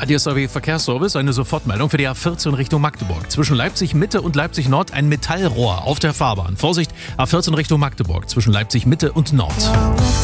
DSAW Verkehrsservice, eine Sofortmeldung für die A14 Richtung Magdeburg. Zwischen Leipzig Mitte und Leipzig Nord ein Metallrohr auf der Fahrbahn. Vorsicht, A14 Richtung Magdeburg, zwischen Leipzig Mitte und Nord.